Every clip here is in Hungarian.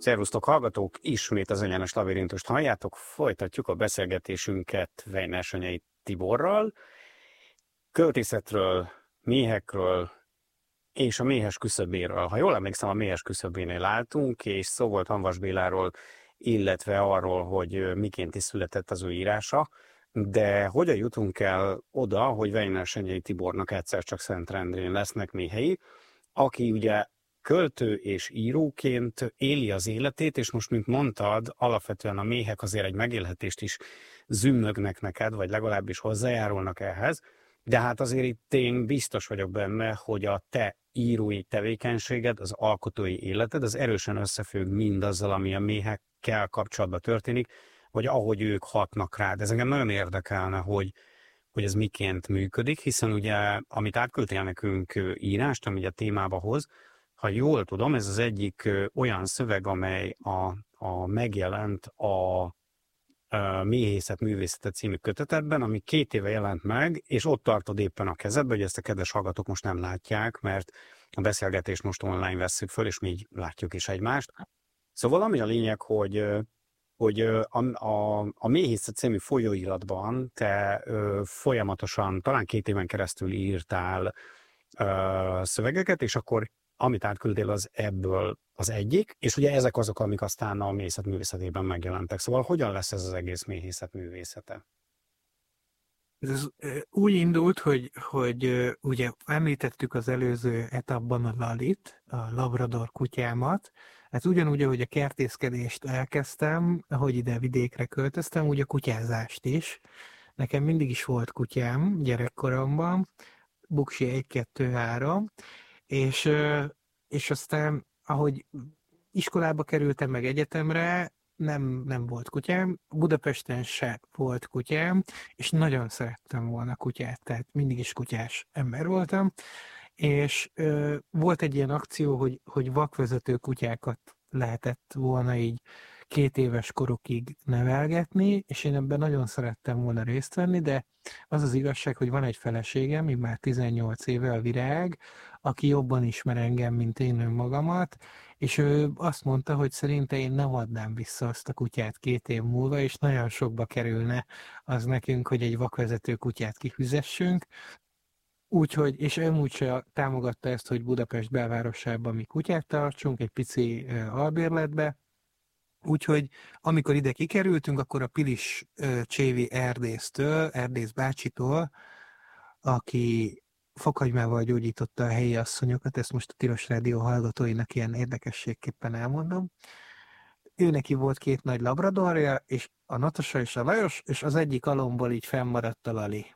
Szervusztok, hallgatók! Ismét az Egyenes Labirintust halljátok, folytatjuk a beszélgetésünket Weiner Sanyai Tiborral, költészetről, méhekről és a méhes küszöbéről. Ha jól emlékszem, a méhes küszöbénél álltunk, és szó volt Hamvas Béláról, illetve arról, hogy miként is született az ő írása, de hogyan jutunk el oda, hogy Weiner Sanyai Tibornak egyszer csak Szentrendrén lesznek méhei, aki ugye költő és íróként éli az életét, és most, mint mondtad, alapvetően a méhek azért egy megélhetést is zümmögnek neked, vagy legalábbis hozzájárulnak ehhez, de hát azért itt én biztos vagyok benne, hogy a te írói tevékenységed, az alkotói életed, az erősen összefügg mindazzal, ami a méhekkel kapcsolatban történik, vagy ahogy ők hatnak rád. Ez engem nagyon érdekelne, hogy ez miként működik, hiszen ugye, amit átküldtél nekünk írást, ami a témába hoz, ha jól tudom, ez az egyik olyan szöveg, amely a megjelent a Méhészet művészete című kötetedben, ami 2 éve jelent meg, és ott tartod éppen a kezedbe, hogy ezt a kedves hallgatók most nem látják, mert a beszélgetést most online vesszük föl, és mi így látjuk is egymást. Szóval ami a lényeg, hogy a Méhészet című folyóiratban te folyamatosan, talán 2 éven keresztül írtál szövegeket, és akkor amit átküldtél, az ebből az egyik, és ugye ezek azok, amik aztán a méhészet művészetében megjelentek. Szóval hogyan lesz ez az egész méhészet művészete? Ez úgy indult, hogy ugye említettük az előző etapban a Lalit, a labrador kutyámat. Hát ugyanúgy, ahogy a kertészkedést elkezdtem, ahogy ide vidékre költöztem, úgy a kutyázást is. Nekem mindig is volt kutyám gyerekkoromban, Buksi 1, 2, 3, és, és aztán, ahogy iskolába kerültem meg egyetemre, nem volt kutyám, Budapesten se volt kutyám, és nagyon szerettem volna kutyát, tehát mindig is kutyás ember voltam, és volt egy ilyen akció, hogy vakvezető kutyákat lehetett volna így 2 éves korukig nevelgetni, és én ebben nagyon szerettem volna részt venni, de az az igazság, hogy van egy feleségem, így már 18 éve, a Virág, aki jobban ismer engem, mint én önmagamat, és ő azt mondta, hogy szerinte én nem adnám vissza azt a kutyát 2 év múlva, és nagyon sokba kerülne az nekünk, hogy egy vakvezető kutyát kifizessünk. Úgyhogy, és ő úgyse támogatta ezt, hogy Budapest belvárosában mi kutyát tartsunk, egy pici albérletbe. Úgyhogy amikor ide kikerültünk, akkor a Pilis Csévi Erdész bácsitól, aki fokhagymával gyógyította a helyi asszonyokat, ezt most a Tilos Rádió hallgatóinak ilyen érdekességképpen elmondom. Ő neki volt 2 nagy labradorja, és a Natasa és a Lajos, és az egyik alomból így fennmaradt a Lali.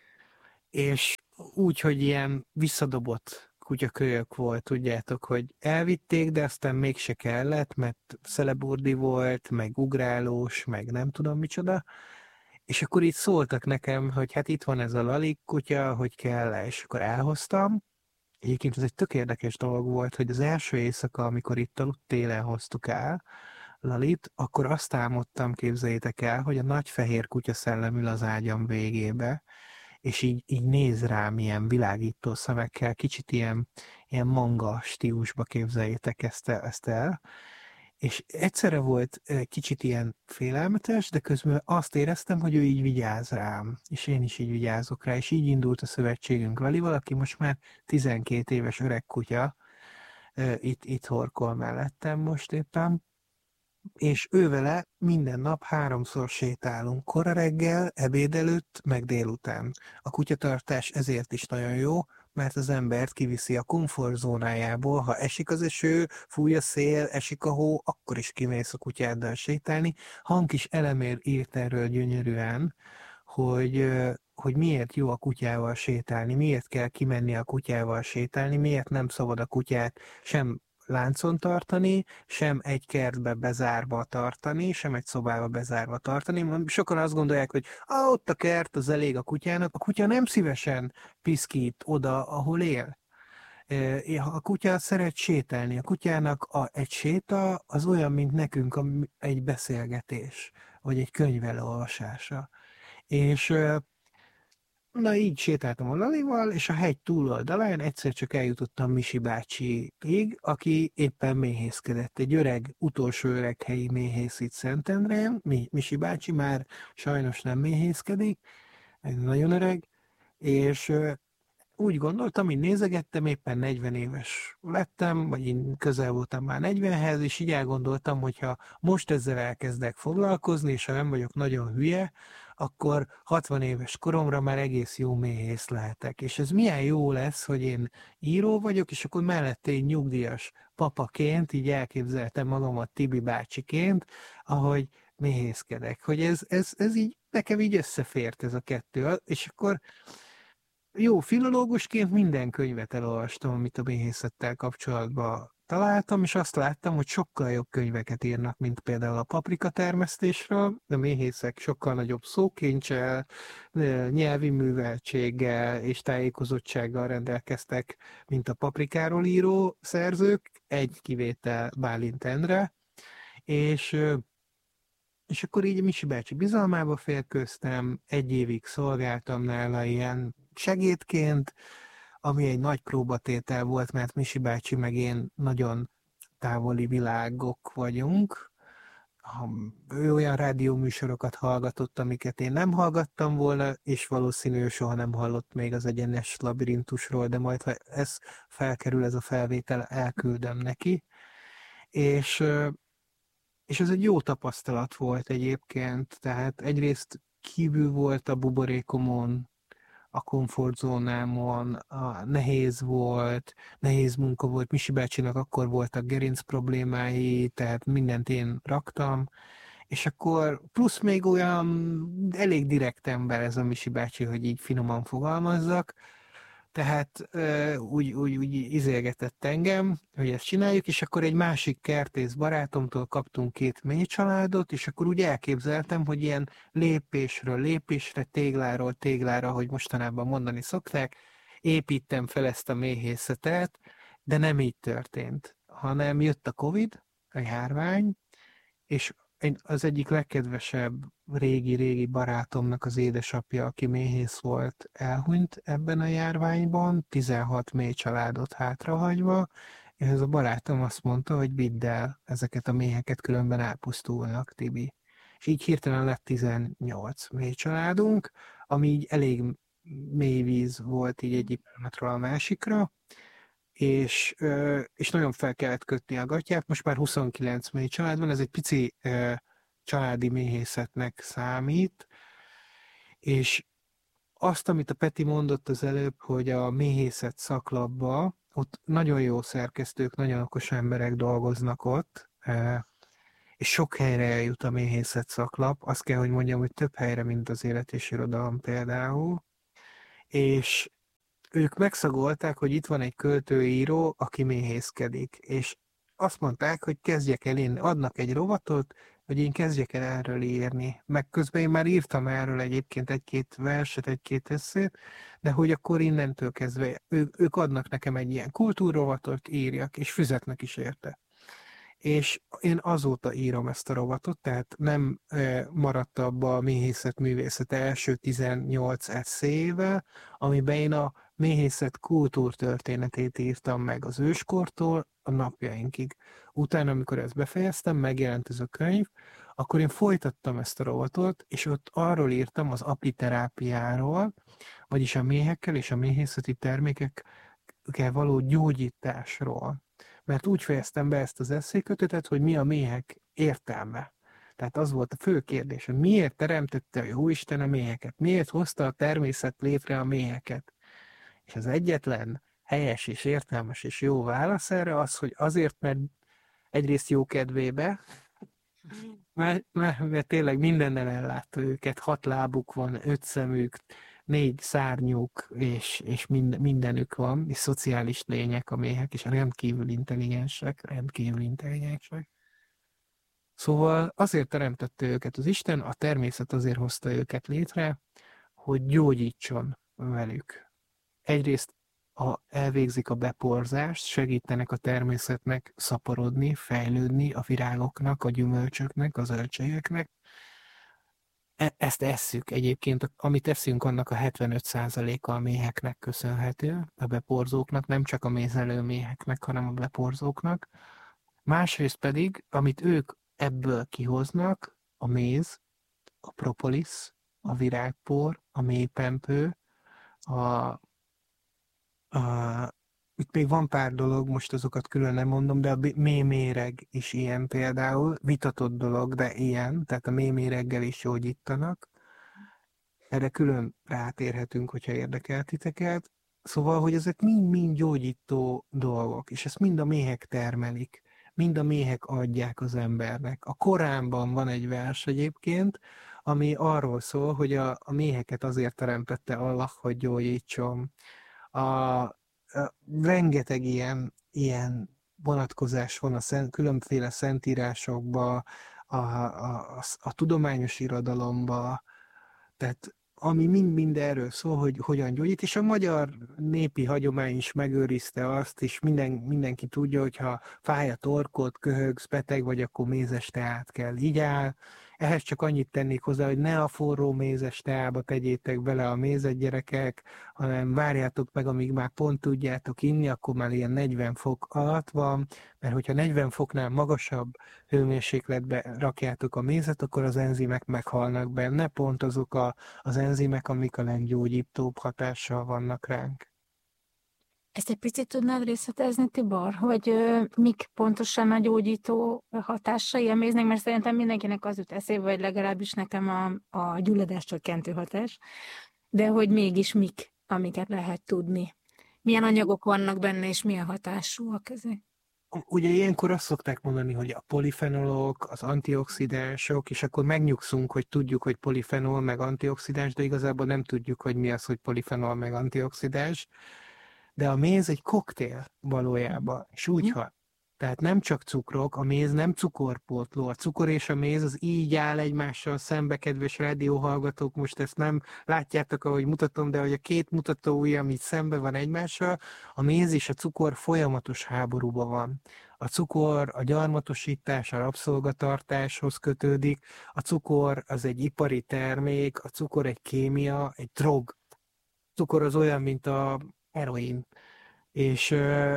És úgy, hogy ilyen visszadobott kutyakölyök volt, tudjátok, hogy elvitték, de aztán mégse kellett, mert szeleburdi volt, meg ugrálós, meg nem tudom micsoda, és akkor így szóltak nekem, hogy hát itt van ez a Lali kutya, hogy kell -e, és akkor elhoztam. Egyébként ez egy tök érdekes dolog volt, hogy az első éjszaka, amikor itt aludt, télen hoztuk el Lalit, akkor azt álmodtam, képzeljétek el, hogy a nagy fehér kutya szellem ül az ágyam végébe, és így néz rám ilyen világító szemekkel, kicsit ilyen manga stílusba, képzeljétek ezt el. És egyszerre volt kicsit ilyen félelmetes, de közben azt éreztem, hogy ő így vigyáz rám, és én is így vigyázok rá, és így indult a szövetségünk Valival, aki most már 12 éves öreg kutya, itt horkol mellettem most éppen, és ővele minden nap 3-szor sétálunk, kora reggel, ebéd előtt, meg délután. A kutyatartás ezért is nagyon jó, mert az embert kiviszi a komfortzónájából, ha esik az eső, fúj a szél, esik a hó, akkor is kimész a kutyáddal sétálni. Hankis Elemér írt erről gyönyörűen, hogy miért jó a kutyával sétálni, miért kell kimenni a kutyával sétálni, miért nem szabad a kutyát sem láncon tartani, sem egy kertbe bezárva tartani, sem egy szobába bezárva tartani. Sokan azt gondolják, hogy ott a kert, az elég a kutyának. A kutya nem szívesen piszkít oda, ahol él. A kutya szeret sétálni. A kutyának egy séta az olyan, mint nekünk egy beszélgetés, vagy egy könyv elolvasása. És Na így sétáltam a Lalival, és a hegy túloldalán egyszer csak eljutottam Misi bácsiig, aki éppen méhészkedett. Egy öreg, utolsó öreg helyi méhész itt Szentendrén. Misi bácsi már sajnos nem méhészkedik, egy nagyon öreg, és úgy gondoltam, így nézegettem, éppen 40 éves lettem, vagy én közel voltam már 40-hez, és így elgondoltam, hogyha most ezzel elkezdek foglalkozni, és ha nem vagyok nagyon hülye, akkor 60 éves koromra már egész jó méhész lehetek. És ez milyen jó lesz, hogy én író vagyok, és akkor mellette egy nyugdíjas papaként, így elképzeltem magamat Tibi bácsiként, ahogy méhészkedek. Hogy ez így, nekem így összefért ez a kettő. És akkor jó, filológusként minden könyvet elolvastam, amit a méhészettel kapcsolatban találtam, és azt láttam, hogy sokkal jobb könyveket írnak, mint például a paprika termesztésről. A méhészek sokkal nagyobb szókincsel, nyelvi műveltséggel és tájékozottsággal rendelkeztek, mint a paprikáról író szerzők, egy kivétel Bálint Endre, és és akkor így Misi bácsi bizalmába férkőztem, 1 évig szolgáltam nála ilyen segédként, ami egy nagy próbatétel volt, mert Misi bácsi meg én nagyon távoli világok vagyunk. Ő olyan rádióműsorokat hallgatott, amiket én nem hallgattam volna, és valószínű ő soha nem hallott még az egyenes labirintusról, de majd, ha ez felkerül, ez a felvétel, elküldöm neki. És és ez egy jó tapasztalat volt egyébként, tehát egyrészt kívül volt a buborékomon, a komfortzónámon, nehéz munka volt, Misi bácsinak akkor voltak gerinc problémái, tehát mindent én raktam, és akkor plusz még olyan elég direkt ember ez a Misi bácsi, hogy így finoman fogalmazzak, tehát úgy izélgetett engem, hogy ezt csináljuk, és akkor egy másik kertész barátomtól kaptunk 2 méhcsaládot, és akkor úgy elképzeltem, hogy ilyen lépésről lépésre, tégláról téglára, hogy mostanában mondani szokták, építem fel ezt a méhészetet, de nem így történt, hanem jött a Covid, a járvány, és az egyik legkedvesebb régi barátomnak az édesapja, aki méhész volt, elhunyt ebben a járványban, 16 méh családot hátrahagyva, és ez a barátom azt mondta, hogy vidd el ezeket a méheket, különben elpusztulnak, Tibi. És így hirtelen lett 18 méh családunk, ami így elég mély víz volt így egyik pillanatról a másikra, és nagyon fel kellett kötni a gatyát, most már 29 méh család van, ez egy pici családi méhészetnek számít, és azt, amit a Peti mondott az előbb, hogy a méhészet szaklapba, ott nagyon jó szerkesztők, nagyon okos emberek dolgoznak ott, és sok helyre eljut a méhészet szaklap, azt kell, hogy mondjam, hogy több helyre, mint az Élet és Irodalom például, és ők megszagolták, hogy itt van egy költőíró, aki méhészkedik, és azt mondták, hogy kezdjek el én, adnak egy rovatot, hogy én kezdjek el erről írni. Meg közben én már írtam erről egyébként 1-2 verset, 1-2 eszét, de hogy akkor innentől kezdve ők adnak nekem egy ilyen kultúrrovatot, írjak, és fizetnek is érte. És én azóta írom ezt a rovatot, tehát nem maradt abba a méhészet művészet első 18 eszével, amiben én a méhészet kultúrtörténetét írtam meg az őskortól a napjainkig. Utána, amikor ezt befejeztem, megjelent ez a könyv, akkor én folytattam ezt a rovatot, és ott arról írtam az apiterápiáról, vagyis a méhekkel és a méhészeti termékekkel való gyógyításról. Mert úgy fejeztem be ezt az eszékötetet, hogy mi a méhek értelme. Tehát az volt a fő kérdés, hogy miért teremtette a Jóisten a méheket? Miért hozta a természet létre a méheket? És az egyetlen helyes és értelmes és jó válasz erre az, hogy azért, mert egyrészt jó kedvébe, mert tényleg mindennel ellátta őket, 6 lábuk van, 5 szemük, 4 szárnyuk, és mindenük van, és szociális lények a méhek, és rendkívül intelligensek, rendkívül intelligensek. Szóval azért teremtette őket az Isten, a természet azért hozta őket létre, hogy gyógyítson velük. Egyrészt elvégzik a beporzást, segítenek a természetnek szaporodni, fejlődni, a virágoknak, a gyümölcsöknek, a zöldségeknek, ezt esszük egyébként, amit eszünk, annak a 75%-a a méheknek köszönhető, a beporzóknak, nem csak a mézelő méheknek, hanem a beporzóknak. Másrészt pedig, amit ők ebből kihoznak, a méz, a propolis, a virágpor, a mélypempő, a itt még van pár dolog, most azokat külön nem mondom, de a méméreg is ilyen például, vitatott dolog, de ilyen, tehát a méméreggel is gyógyítanak. Erre külön rátérhetünk, hogyha érdekel titeket. Szóval, hogy ezek mind-mind gyógyító dolgok, és ezt mind a méhek termelik, mind a méhek adják az embernek. A Koránban van egy vers egyébként, ami arról szól, hogy a méheket azért teremtette Allah, hogy gyógyítson. Rengeteg ilyen vonatkozás van különféle szentírásokban, a tudományos irodalomban, tehát ami mind erről szól, hogy hogyan gyógyít, és a magyar népi hagyomány is megőrizte azt, és mindenki tudja, hogy ha fáj a torkod, köhögsz, beteg vagy, akkor mézes teát kell. Így áll. Ehhez csak annyit tennék hozzá, hogy ne a forró mézes teába tegyétek bele a mézet, gyerekek, hanem várjátok meg, amíg már pont tudjátok inni, akkor már ilyen 40 fok alatt van, mert hogyha 40 foknál magasabb hőmérsékletbe rakjátok a mézet, akkor az enzimek meghalnak benne, pont azok az enzimek, amik a leggyógyítóbb hatással vannak ránk. Ezt egy picit tudnád részletezni, Tibor, hogy mik pontosan a gyógyító hatásai a méznek, mert szerintem mindenkinek az jut eszébe, vagy legalábbis nekem a gyulladáscsökkentő hatás, de hogy mégis mik, amiket lehet tudni. Milyen anyagok vannak benne, és milyen hatásúak ezek? Ugye ilyenkor azt szokták mondani, hogy a polifenolok, az antioxidánsok, és akkor megnyugszunk, hogy tudjuk, hogy polifenol meg antioxidáns, de igazából nem tudjuk, hogy mi az, hogy polifenol meg antioxidáns. De a méz egy koktél valójában, és úgy hat. Tehát nem csak cukrok, a méz nem cukorpótló. A cukor és a méz az így áll egymással szembe, kedves rádióhallgatók, most ezt nem látjátok, ahogy mutatom, de hogy a két mutató ujjam így szembe van egymással, a méz és a cukor folyamatos háborúban van. A cukor a gyarmatosítás, a rabszolgatartáshoz kötődik, a cukor az egy ipari termék, a cukor egy kémia, egy drog. A cukor az olyan, mint a heroin. És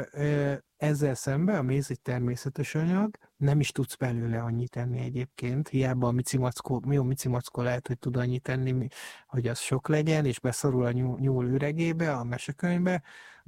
ezzel szemben a méz egy természetes anyag, nem is tudsz belőle annyit tenni egyébként, hiába a micimackó lehet, hogy tud annyit tenni, hogy az sok legyen, és beszorul a nyúl üregébe, a mesekönyvbe,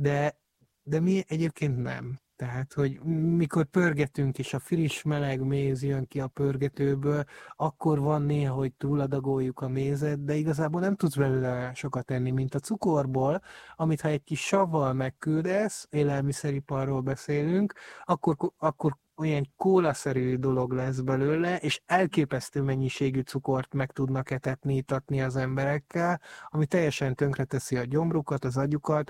de mi egyébként nem. Tehát, hogy mikor pörgetünk, és a friss, meleg méz jön ki a pörgetőből, akkor van néha, hogy túladagoljuk a mézet, de igazából nem tudsz belőle sokat tenni, mint a cukorból, amit ha egy kis savval megküldesz, élelmiszeriparról beszélünk, akkor olyan kólaszerű dolog lesz belőle, és elképesztő mennyiségű cukort meg tudnak etetni, itatni az emberekkel, ami teljesen tönkreteszi a gyomrukat, az agyukat,